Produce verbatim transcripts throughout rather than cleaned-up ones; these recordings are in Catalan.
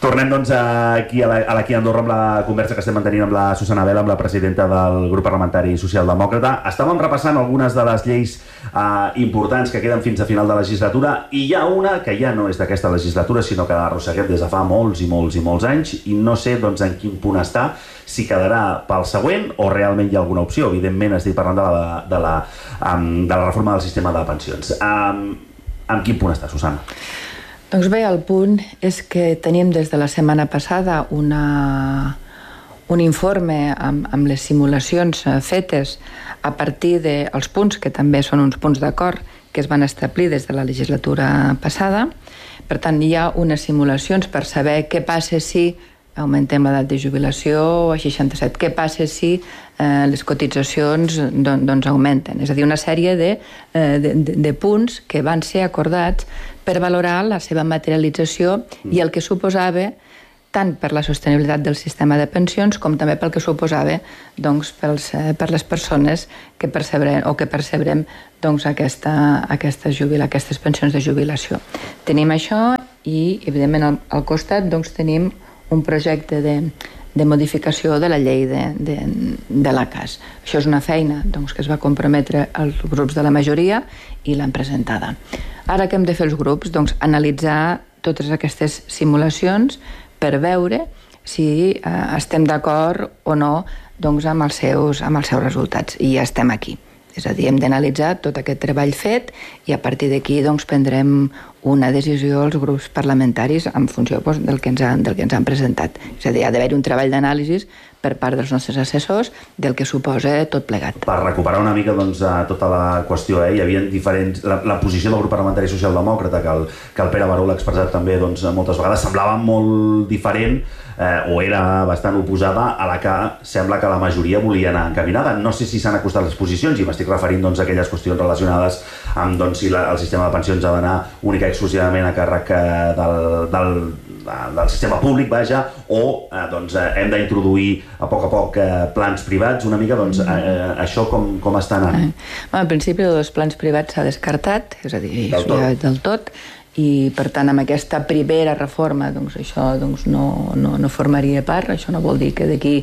Tornem, doncs, aquí a l'Aquí Andorra amb la conversa que estem mantenint amb la Susana Vela, amb la presidenta del grup parlamentari socialdemòcrata. Estàvem repassant algunes de les lleis eh, importants que queden fins a final de legislatura, i hi ha una que ja no és d'aquesta legislatura, sinó que l'arrosseguem des de fa molts i molts i molts anys, i no sé, doncs, en quin punt està, si quedarà pel següent o realment hi ha alguna opció. Evidentment, estic parlant de la, de la, um, de la reforma del sistema de pensions. Um, en quin punt està, Susana? Doncs bé, el punt és que tenim des de la setmana passada una, un informe amb, amb les simulacions fetes a partir dels punts, que també són uns punts d'acord que es van establir des de la legislatura passada. Per tant, hi ha unes simulacions per saber què passa si augmentem l'edat de jubilació a seixanta-set, què passa si eh, les cotitzacions don, doncs augmenten. És a dir, una sèrie de, eh, de, de punts que van ser acordats per valorar la seva materialització i el que suposava tant per la sostenibilitat del sistema de pensions com també pel que suposava doncs, pels, eh, per les persones que percebrem o que percebrem doncs, aquesta, aquesta jubila, aquestes pensions de jubilació. Tenim això i, evidentment, al, al costat doncs, tenim un projecte de, de modificació de la llei de, de, de la C A S. Això és una feina doncs, que es va comprometre els grups de la majoria i l'han presentada. Ara què hem de fer els grups? Doncs analitzar totes aquestes simulacions per veure si eh, estem d'acord o no doncs, amb, els seus, amb els seus resultats. I ja estem aquí. És a dir, hem d'analitzar tot aquest treball fet i a partir d'aquí doncs, prendrem una decisió als grups parlamentaris en funció doncs, del, que ens han, del que ens han presentat. És a dir, ha d'haver un treball d'anàlisi per part dels nostres assessors del que suposa tot plegat. Per recuperar una mica doncs, tota la qüestió, eh? Hi havia diferents... La, la posició del grup parlamentari socialdemòcrata, que el, que el Pere Baró l'ha expressat també doncs, moltes vegades, semblava molt diferent eh, o era bastant oposada a la que sembla que la majoria volia anar encaminada. No sé si s'han acostat les posicions i m'estic referint doncs, a aquelles qüestions relacionades amb doncs, si la, el sistema de pensions ha d'anar única i exclusivament a càrrec del, del, del sistema públic, vaja, o eh, doncs, eh, hem d'introduir a poc a poc eh, plans privats, una mica, doncs, eh, això com, com està anant? Eh. Bueno, en principi, els plans privats s'ha descartat, és a dir, del tot. del tot, i per tant, amb aquesta primera reforma, doncs, això doncs, no, no, no formaria part. Això no vol dir que d'aquí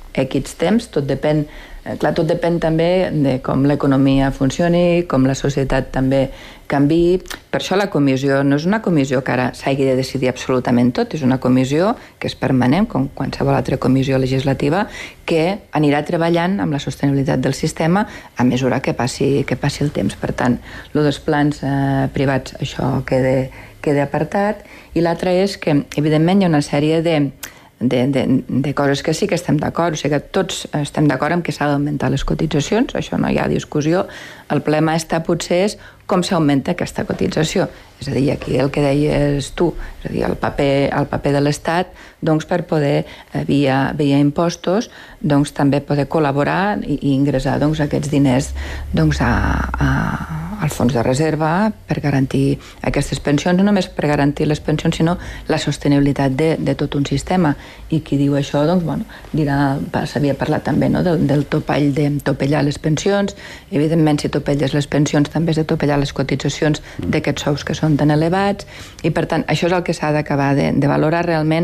X temps, tot depèn, eh, clar, tot depèn també de com l'economia funcioni, com la societat també canviï. Per això la comissió no és una comissió que ara s'hagi de decidir absolutament tot, és una comissió que és permanent, com qualsevol altra comissió legislativa, que anirà treballant amb la sostenibilitat del sistema a mesura que passi, que passi el temps. Per tant, el dels plans eh, privats, això queda, queda apartat, i l'altre és que, evidentment, hi ha una sèrie de De, de, de coses que sí que estem d'acord, o sigui que tots estem d'acord amb que s'ha d'augmentar les cotitzacions, això no hi ha discussió. El problema està potser és com s'augmenta aquesta cotització. És a dir, aquí el que deies tu, és a dir, el paper, el paper de l'Estat doncs, per poder, via, via impostos, doncs, també poder col·laborar i, i ingressar doncs, aquests diners doncs, a, a, al fons de reserva per garantir aquestes pensions, no només per garantir les pensions, sinó la sostenibilitat de, de tot un sistema. I qui diu això, doncs, bueno, dirà, s'havia parlat també no, del, del topall de topellar les pensions. Evidentment, si topelles les pensions, també has de topellar les cotitzacions d'aquests sous que són tan elevats, i per tant, això és el que s'ha d'acabar de, de valorar realment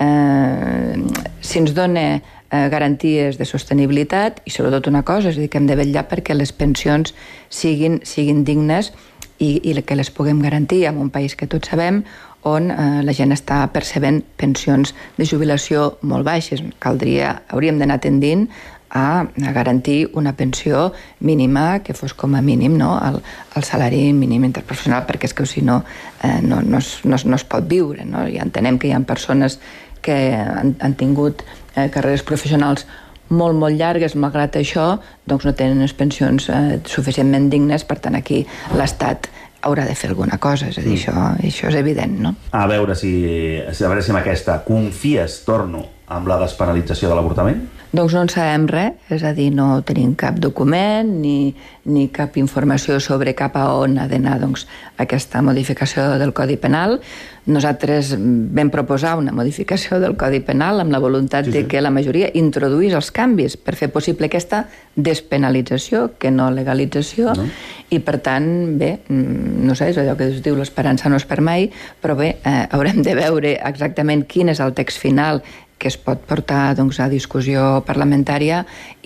eh, si ens dona eh, garanties de sostenibilitat, i sobretot una cosa, és a dir, que hem de vetllar perquè les pensions siguin, siguin dignes i, i que les puguem garantir en un país que tots sabem on eh, la gent està percebent pensions de jubilació molt baixes. Caldria, hauríem d'anar tendint a, a garantir una pensió mínima que fos com a mínim no? el, el salari mínim interprofessional, perquè és que si no, eh, no, no, es, no, es, no es pot viure. No? I entenem que hi ha persones que han, han tingut eh, carreres professionals molt, molt llargues, malgrat això, doncs no tenen les pensions eh, suficientment dignes, per tant aquí l'Estat haurà de fer alguna cosa, és a dir, mm. això, això és evident, no? A veure si, a veure si amb aquesta confies, torno, amb la despenalització de l'avortament? Doncs no en sabem res, és a dir, no tenim cap document ni, ni cap informació sobre cap a on ha d'anar doncs, aquesta modificació del Codi Penal. Nosaltres vam proposar una modificació del Codi Penal amb la voluntat sí, sí. de que la majoria introduís els canvis per fer possible aquesta despenalització, que no legalització, no. I per tant, bé, no sé, és allò que es diu l'esperança no es perd mai, però bé, eh, haurem de veure exactament quin és el text final que es pot portar doncs, a discussió parlamentària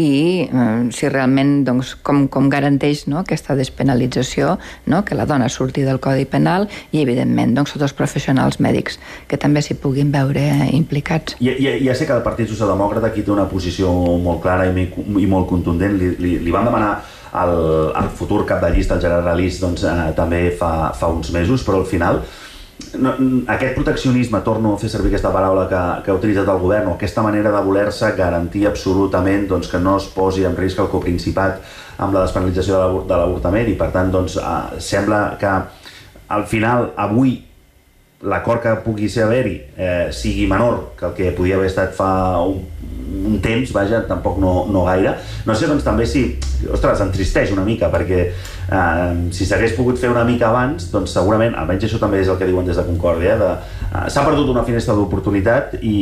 i eh, si realment doncs, com, com garanteix no, aquesta despenalització, no, que la dona surti del Codi Penal i, evidentment, doncs, tots els professionals mèdics que també s'hi puguin veure implicats. Ja, ja, ja sé que el Partit Socialdemòcrata aquí té una posició molt clara i, i molt contundent. Li, li, li van demanar al, al futur cap de llista, el Gerard Alís, doncs, eh, també fa, fa uns mesos, però al final no, aquest proteccionisme, torno a fer servir aquesta paraula que, que ha utilitzat el govern, o aquesta manera de voler-se garantir absolutament doncs, que no es posi en risc el coprincipat amb la despenalització de l'avortament i per tant doncs, eh, sembla que al final avui l'acord que pugui ser haver-hi eh, sigui menor que el que podia haver estat fa un, un temps, vaja, tampoc no, no gaire. No sé, doncs també si, ostres, entristeix una mica, perquè eh, si s'hagués pogut fer una mica abans, doncs segurament, almenys això també és el que diuen des de Concòrdia, de, eh, s'ha perdut una finestra d'oportunitat i,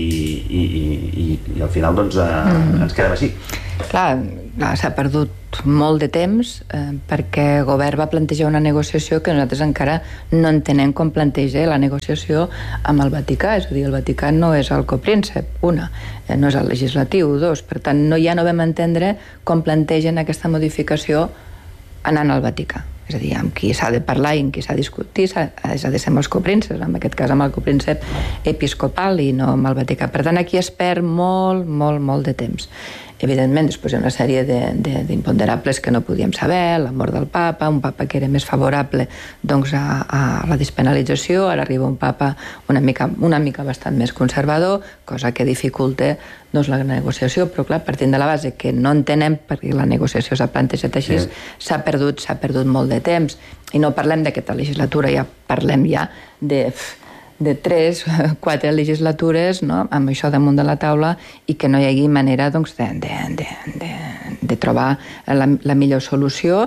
i, i, i, i al final doncs eh, mm. ens quedem així. Clar, s'ha perdut molt de temps eh, perquè el govern va plantejar una negociació que nosaltres encara no entenem com planteja la negociació amb el Vaticà, és a dir, el Vaticà no és el copríncep, una, eh, no és el legislatiu, dos, per tant no, ja no vam entendre com plantegen aquesta modificació anant al Vaticà. És a dir, amb qui s'ha de parlar i amb qui s'ha de discutir s'ha de ser amb els coprínceps, en aquest cas amb el copríncep episcopal i no amb el Vaticà. Per tant, aquí es perd molt, molt, molt de temps. Evidentment, després hi ha una sèrie d'imponderables que no podíem saber, la mort del papa, un papa que era més favorable doncs, a, a la despenalització, ara arriba un papa una mica, una mica bastant més conservador, cosa que dificulta doncs, la negociació, però clar, partint de la base que no entenem perquè la negociació s'ha plantejat així, s'ha sí. perdut, s'ha perdut molt de temps, i no parlem d'aquesta legislatura, ja parlem ja de... de tres, quatre legislatures, no? Amb això damunt de la taula i que no hi hagi manera doncs, de, de, de, de, de trobar la, la millor solució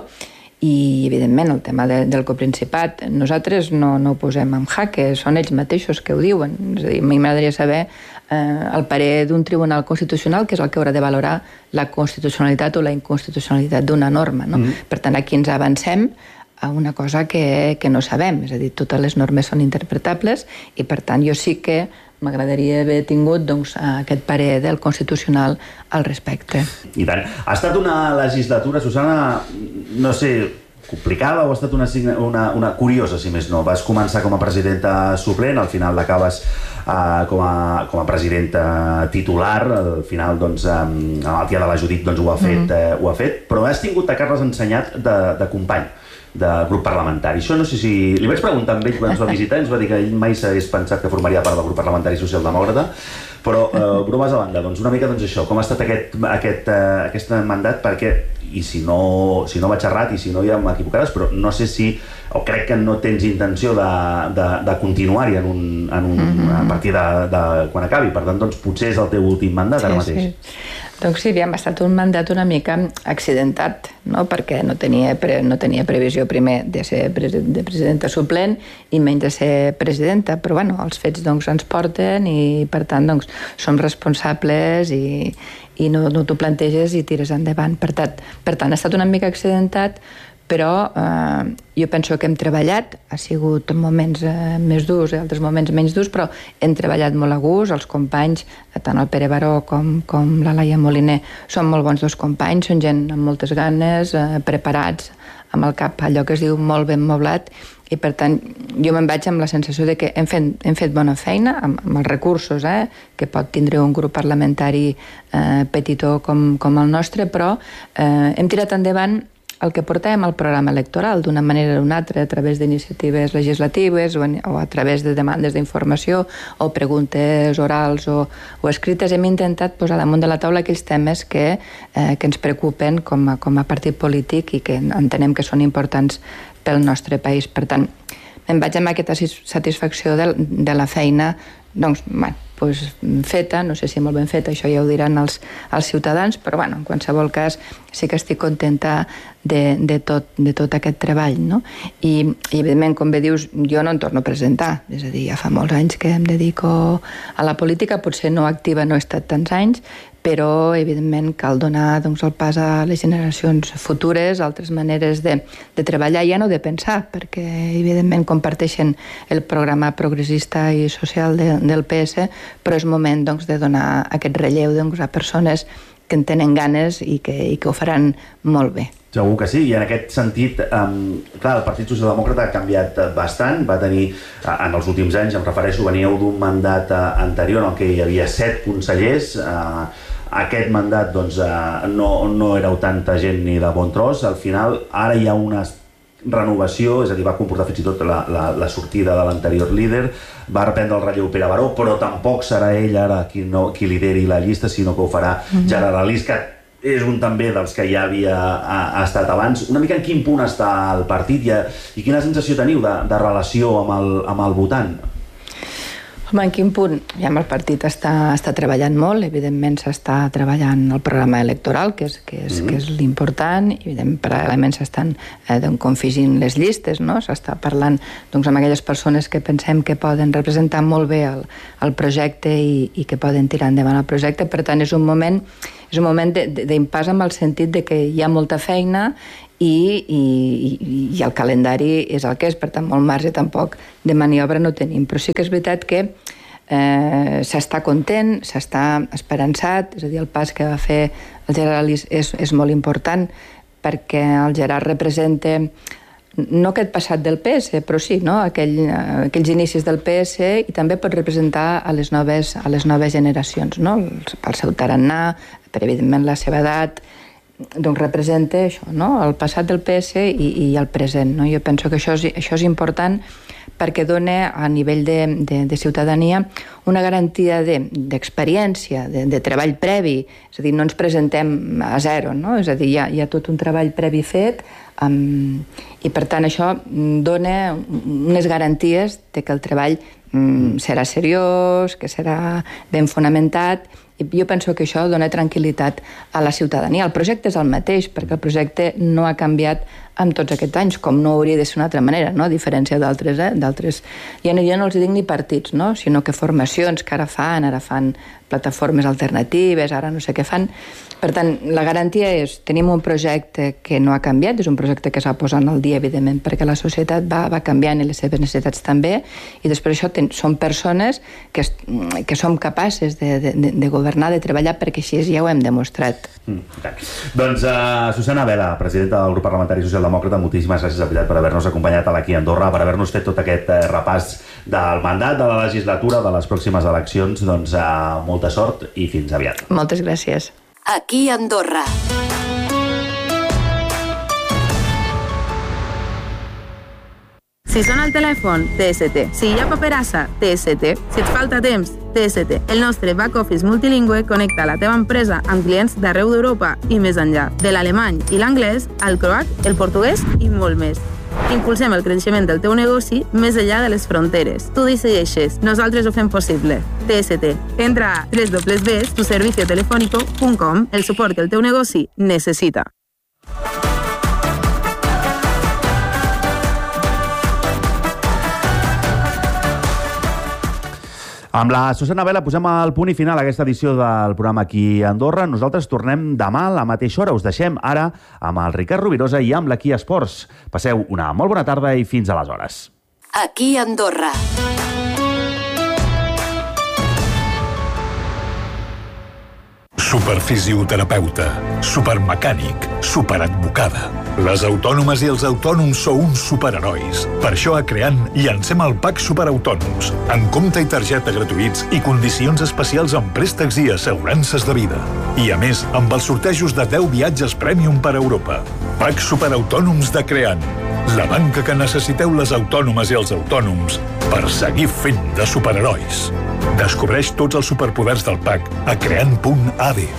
i, evidentment, el tema de, del coprincipat nosaltres no, no ho posem en jaque, són ells mateixos que ho diuen. És a dir, a mi m'agradaria saber eh, el parer d'un tribunal constitucional que és el que haurà de valorar la constitucionalitat o la inconstitucionalitat d'una norma. No? Mm-hmm. Per tant, aquí ens avancem a una cosa que, que no sabem, és a dir, totes les normes són interpretables i per tant jo sí que m'agradaria haver tingut doncs, aquest parer del Constitucional al respecte. I tant. Ha estat una legislatura, Susana, no sé, complicada o ha estat una, una, una curiosa, si més no? Vas començar com a presidenta suplent, al final l'acabes uh, com, a, com a presidenta titular, al final doncs, um, el dia de la Judit doncs, ho, ha fet, mm-hmm. eh, ho ha fet, però has tingut a Carles Ensenyat de, de company de grup parlamentari. Això no sé si... Li vaig preguntar amb ell quan ens va visitar, ens va dir que ell mai s'hagués pensat que formaria part del grup parlamentari socialdemòcrata, però eh, bromes a banda, doncs una mica doncs això, com ha estat aquest, aquest, eh, aquest mandat, perquè, i si no, si no vaig errat i si no ja m'equivocaràs, però no sé si, o crec que no tens intenció de, de, de continuar-hi en un, en un, mm-hmm. a partir de, de quan acabi, per tant, doncs potser és el teu últim mandat sí, ara mateix. Sí. Doncs sí, ha estat un mandat una mica accidentat, no? Perquè no tenia, pre, no tenia previsió primer de ser de presidenta suplent i menys de ser presidenta, però bueno, els fets doncs, ens porten i per tant doncs, som responsables i, i no, no t'ho planteges i tires endavant. Per tant, per tant, ha estat una mica accidentat, però eh, jo penso que hem treballat, ha sigut moments eh, més durs i altres moments menys durs, però hem treballat molt a gust, els companys, tant el Pere Baró com, com la Laia Moliner, són molt bons dos companys, són gent amb moltes ganes, eh, preparats, amb el cap allò que es diu molt ben moblat, i per tant jo me'n vaig amb la sensació de que hem fet, hem fet bona feina amb, amb els recursos eh, que pot tindre un grup parlamentari eh, petitó com, com el nostre, però eh, hem tirat endavant el que portàvem al programa electoral d'una manera o una altra, a través d'iniciatives legislatives o, en, o a través de demandes d'informació o preguntes orals o, o escrites, hem intentat posar damunt de la taula aquells temes que, eh, que ens preocupen com a, com a partit polític i que entenem que són importants pel nostre país. Per tant, em vaig amb aquesta satisfacció de, de la feina doncs, bueno, pues, feta, no sé si molt ben feta, això ja ho diran els, els ciutadans, però bueno, en qualsevol cas sí que estic contenta de, de, tot, de tot aquest treball, no? I, i evidentment, com bé dius, jo no em torno a presentar, és a dir, ja fa molts anys que em dedico a la política, potser no activa no he estat tants anys, però evidentment cal donar doncs, el pas a les generacions futures, altres maneres de, de treballar, ja no de pensar, perquè evidentment comparteixen el programa progressista i social de, del P S, però és moment doncs, de donar aquest relleu doncs, a persones que en tenen ganes i que, i que ho faran molt bé. Segur que sí, i en aquest sentit, um, clar, el Partit Socialdemòcrata ha canviat bastant, va tenir, en els últims anys, em refereixo, veníeu d'un mandat uh, anterior en què hi havia set consellers, uh, aquest mandat doncs, uh, no, no éreu tanta gent ni de bon tros, al final ara hi ha una renovació, és a dir, va comportar fins i tot la, la, la sortida de l'anterior líder, va reprendre el relleu Pere Baró, però tampoc serà ell ara qui, no, qui lideri la llista, sinó que ho farà mm-hmm. Gerard Alís, que és un també dels que ja havia ha, ha estat abans. Una mica en quin punt està el partit i, i quina sensació teniu de, de relació amb el, amb el votant? Home, en quin punt? Ja el partit està, està treballant molt, evidentment s'està treballant el programa electoral, que és, que és, mm-hmm. que és l'important, i evidentment paral·lelament s'estan eh, doncs, configint les llistes, no? S'està parlant doncs, amb aquelles persones que pensem que poden representar molt bé el, el projecte i, i que poden tirar endavant el projecte, per tant és un moment, és un moment d'impàs amb el sentit de que hi ha molta feina i, i, i el calendari és el que és, per tant, molt marge tampoc de maniobra no tenim. Però sí que és veritat que eh, s'està content, s'està esperançat, és a dir, el pas que va fer el Gerard Alís és, és molt important perquè el Gerard representa no aquest passat del P S, però sí, no? Aquell, aquells inicis del P S i també pot representar a les noves, a les noves generacions, no? Pel seu tarannà, per evidentment la seva edat, doncs representa això, no? El passat del P S i, i el present, no? Jo penso que això és, això és important perquè dona a nivell de, de, de ciutadania una garantia d'experiència, de, de, de treball previ, és a dir, no ens presentem a zero, no? És a dir, hi ha, hi ha tot un treball previ fet um, i per tant això dona unes garanties de que el treball um, serà seriós, que serà ben fonamentat. I jo penso que això dona tranquil·litat a la ciutadania. El projecte és el mateix, perquè el projecte no ha canviat en tots aquests anys, com no hauria de ser d'una altra manera, no? A diferència d'altres, eh? d'altres... Ja no, jo no els dic ni partits, no? Sinó que formacions que ara fan, ara fan plataformes alternatives, ara no sé què fan. Per tant, la garantia és, tenim un projecte que no ha canviat, és un projecte que s'ha posat al dia, evidentment, perquè la societat va, va canviant i les seves necessitats també, i després això ten, són persones que, que som capaces de, de, de governar, de treballar, perquè així ja ho hem demostrat. Mm, okay. Doncs, uh, Susana Vela, presidenta del grup parlamentari socialdemòcrata, moltíssimes gràcies a veritat per haver-nos acompanyat aquí a Andorra, per haver-nos fet tot aquest uh, repàs del mandat, de la legislatura, de les pròximes eleccions. Doncs uh, molta sort i fins aviat. Moltes gràcies. Aquí a Andorra. Si sona el telèfon, T S T. Si hi ha paperassa, T S T. Si et falta temps, T S T. El nostre back-office multilingüe connecta la teva empresa amb clients d'arreu d'Europa i més enllà. De l'alemany i l'anglès, al croat, el portuguès i molt més. Impulsem el creixement del teu negoci més enllà de les fronteres. Tu decideixes, nosaltres ho fem possible. T S T. Entra a doble u doble u doble u punt tu servicio telefónico punt com, el suport que el teu negoci necessita. Amb la Susana Vela posem el punt i final a aquesta edició del programa Aquí a Andorra. Nosaltres tornem demà a la mateixa hora. Us deixem ara amb el Ricard Rovirosa i amb l'Aquí Esports. Passeu una molt bona tarda i fins aleshores. Aquí a Andorra. Superfisioterapeuta, supermecànic, superadvocada. Les autònomes i els autònoms sou uns superherois. Per això a Creant llancem el Pack Superautònoms, amb compte i targeta gratuïts i condicions especials en préstecs i assegurances de vida. I a més, amb els sortejos de deu viatges Premium per a Europa. Pack Superautònoms de Creant, la banca que necessiteu les autònomes i els autònoms per seguir fent de superherois. Descobreix tots els superpoders del Pack a creant punt a d.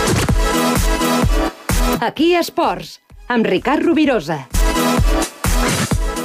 Aquí Esports, amb Ricard Rovirosa.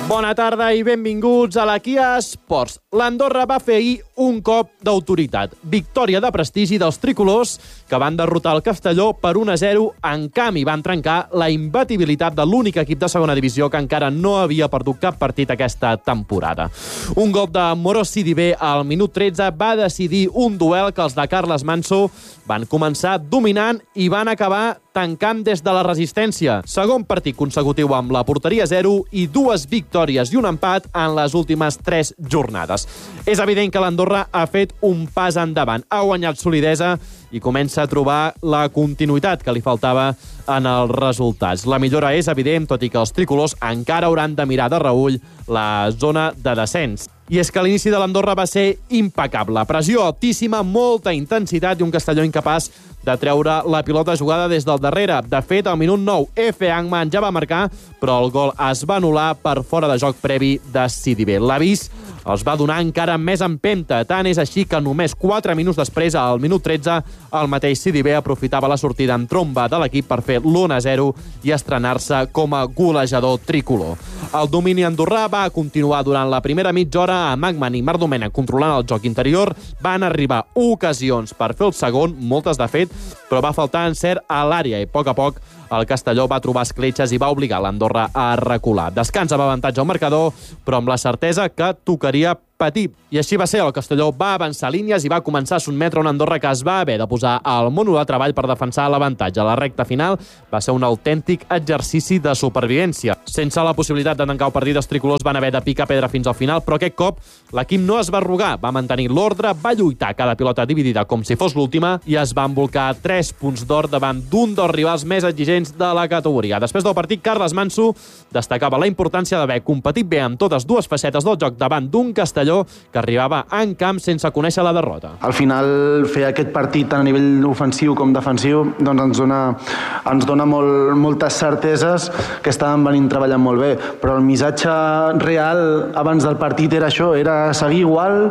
Bona tarda i benvinguts a la Kia Sports. L'Andorra va fer ahir un cop d'autoritat. Victòria de prestigi dels tricolors que van derrotar el Castelló per un a zero. En canvi, van trencar la imbatibilitat de l'únic equip de segona divisió que encara no havia perdut cap partit aquesta temporada. Un gol de Moro Sidibé al minut tretze va decidir un duel que els de Carles Manso van començar dominant i van acabar tancant des de la resistència. Segon partit consecutiu amb la porteria zero i dues victòries i un empat en les últimes tres jornades. És evident que l'Andorra ha fet un pas endavant. Ha guanyat solidesa i comença a trobar la continuïtat que li faltava en els resultats. La millora és evident, tot i que els tricolors encara hauran de mirar de reüll la zona de descens. I és que l'inici de l'Andorra va ser impecable. Pressió altíssima, molta intensitat i un Castelló incapaç de treure la pilota jugada des del darrere. De fet, al minut nou, Efe Angman ja va marcar, però el gol es va anul·lar per fora de joc previ de Sidibé. L'avís els va donar encara més empenta. Tant és així que només quatre minuts després, al minut tretze, el mateix Sidibé aprofitava la sortida en tromba de l'equip per fer l'u a zero i estrenar-se com a golejador tricolor. El domini andorrà va continuar durant la primera mitja hora amb Angman i Marc Domènech controlant el joc interior. Van arribar ocasions per fer el segon, moltes de fet, però va faltar encert a l'àrea i a poc a poc el Castelló va trobar escletxes i va obligar l'Andorra a recular. Descansa amb avantatge al marcador, però amb la certesa que tocaria patir. I així va ser. El Castelló va avançar línies i va començar a sotmetre una Andorra que es va haver de posar al mono de treball per defensar l'avantatge. La recta final va ser un autèntic exercici de supervivència. Sense la possibilitat de tancar el partit, els tricolors van haver de picar pedra fins al final, però aquest cop l'equip no es va arrugar, va mantenir l'ordre, va lluitar cada pilota dividida com si fos l'última i es va embolcar tres punts d'or davant d'un dels rivals més exigents de la categoria. Després del partit, Carles Manso destacava la importància d'haver competit bé amb totes dues facetes del joc davant d'un Castelló que arribava en camp sense conèixer la derrota. Al final, fer aquest partit tant a nivell ofensiu com defensiu doncs ens dona, ens dona molt, moltes certeses que estàvem venint treballant molt bé, però el missatge real abans del partit era això, era seguir igual,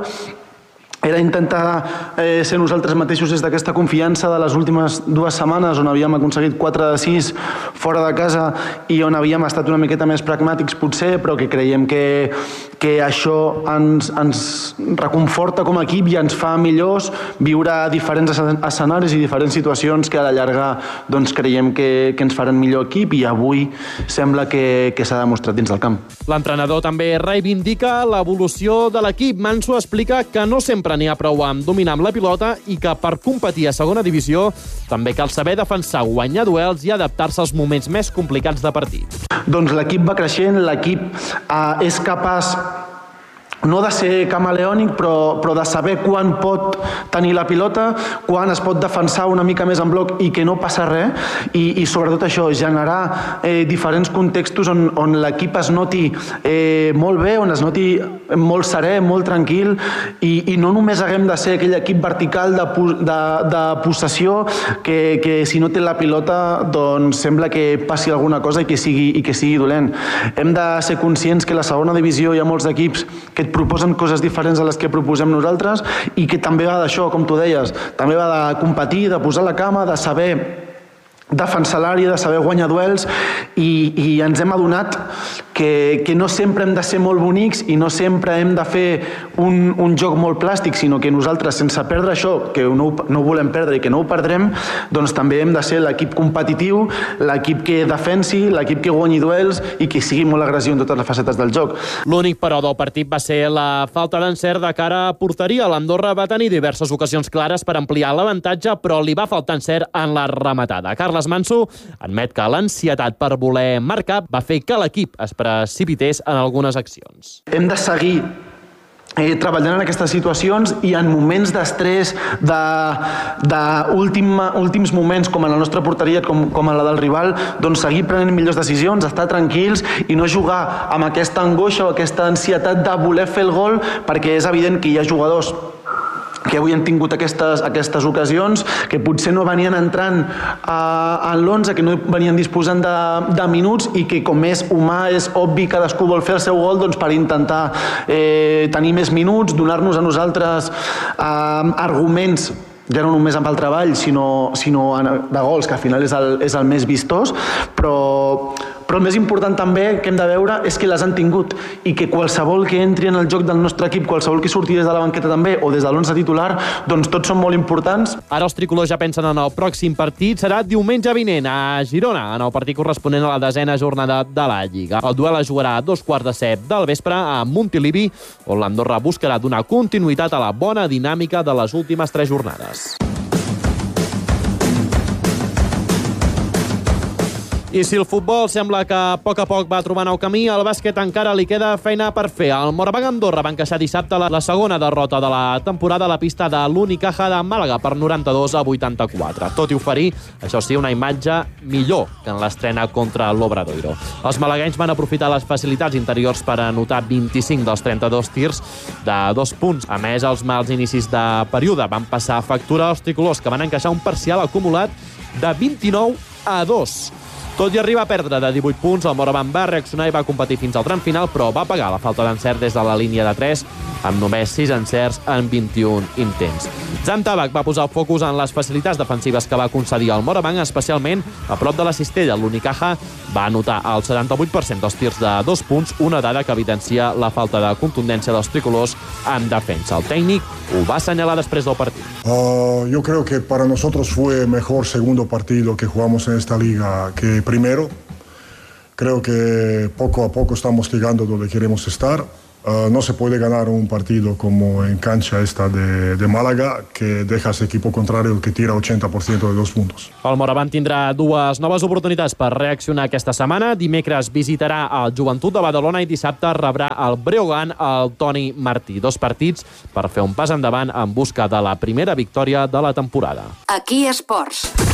era intentar eh, ser nosaltres mateixos des d'aquesta confiança de les últimes dues setmanes on havíem aconseguit quatre de sis fora de casa i on havíem estat una miqueta més pragmàtics potser, però que creiem que, que això ens, ens reconforta com a equip i ens fa millors viure diferents escenaris i diferents situacions que a la llarga doncs, creiem que, que ens faran millor equip i avui sembla que, que s'ha demostrat dins del camp. L'entrenador també reivindica l'evolució de l'equip. Manso explica que no sempre n'hi ha prou amb dominar amb la pilota i que per competir a segona divisió també cal saber defensar, guanyar duels i adaptar-se als moments més complicats de partit. Doncs l'equip va creixent, l'equip eh, és capaç no de ser camaleònic, però, però de saber quan pot tenir la pilota, quan es pot defensar una mica més en bloc i que no passa res, i, i sobretot això, generar eh, diferents contextos on, on l'equip es noti eh, molt bé, on es noti molt serè, molt tranquil, i, i no només haguem de ser aquell equip vertical de, de, de possessió que, que si no té la pilota doncs sembla que passi alguna cosa i que sigui, i que sigui dolent. Hem de ser conscients que a la segona divisió hi ha molts equips que et proposen coses diferents a les que proposem nosaltres i que també va d'això, com tu deies, també va de competir, de posar la cama, de saber defensar l'àrea, de saber guanyar duels i, i ens hem adonat que, que no sempre hem de ser molt bonics i no sempre hem de fer un, un joc molt plàstic, sinó que nosaltres, sense perdre això, que no, no ho volem perdre i que no ho perdrem, doncs també hem de ser l'equip competitiu, l'equip que defensi, l'equip que guanyi duels i que sigui molt agressiu en totes les facetes del joc. L'únic, però, del partit va ser la falta d'encert de cara a porteria. L'Andorra va tenir diverses ocasions clares per ampliar l'avantatge, però li va faltar encert en la rematada. Carles Manso admet que l'ansietat per voler marcar va fer que l'equip es precipités en algunes accions. Hem de seguir Eh, treballant en aquestes situacions i en moments d'estrès, d'últims moments, com en la nostra porteria, com, com en la del rival, doncs seguir prenent millors decisions, estar tranquils i no jugar amb aquesta angoixa o aquesta ansietat de voler fer el gol, perquè és evident que hi ha jugadors que avui han tingut aquestes, aquestes ocasions, que potser no venien entrant a, en l'onze, que no venien disposant de, de minuts i que com és humà, és obvi, cadascú vol fer el seu gol doncs, per intentar eh, tenir més minuts, donar-nos a nosaltres eh, arguments ja no només amb el treball, sinó, sinó de gols, que al final és el, és el més vistós, però, però el més important també que hem de veure és que les han tingut i que qualsevol que entri en el joc del nostre equip, qualsevol que surti des de la banqueta també o des de l'onze titular, doncs tots són molt importants. Ara els tricolors ja pensen en el pròxim partit. Serà diumenge vinent a Girona, en el partit corresponent a la desena jornada de la Lliga. El duel es jugarà a dos quarts de set del vespre a Montilivi, on l'Andorra buscarà donar continuïtat a la bona dinàmica de les últimes tres jornades. I si el futbol sembla que a poc a poc va trobar nou camí, al bàsquet encara li queda feina per fer. El Morabanc Andorra va encaixar dissabte la, la segona derrota de la temporada a la pista de l'Unicaja de Màlaga per noranta-dos a vuitanta-quatre. Tot i oferir, això sí, una imatge millor que en l'estrena contra l'Obradoiro. Els malaguenys van aprofitar les facilitats interiors per anotar vint-i-cinc dels trenta-dos tirs de dos punts. A més, els mals inicis de període van passar factura als tricolors, que van encaixar un parcial acumulat de vint-i-nou a dos. Tot i arribar a perdre de divuit punts, el Morabanc va reaccionar i va competir fins al tram final, però va pagar la falta d'encert des de la línia de tres, amb només sis encerts en vint-i-un intents. Zan Tabak va posar el focus en les facilitats defensives que va concedir al Morabanc, especialment a prop de la cistella. L'Unicaja va anotar el setanta-vuit per cent dels tirs de dos punts, una dada que evidencia la falta de contundència dels tricolors en defensa. El tècnic ho va assenyalar després del partit. Uh, yo creo que para nosotros fue mejor segundo partido que jugamos en esta liga que primero. Creo que poco a poco estamos llegando donde queremos estar. Uh, no se puede ganar un partido como en cancha esta de, de Málaga, que deja a ese equipo contrario que tira ochenta por ciento de dos puntos. El Morabanc tindrà dues noves oportunitats per reaccionar aquesta setmana. Dimecres visitarà el Joventut de Badalona i dissabte rebrà el Breogán al Toni Martí. Dos partits per fer un pas endavant en busca de la primera victòria de la temporada. Aquí Esports.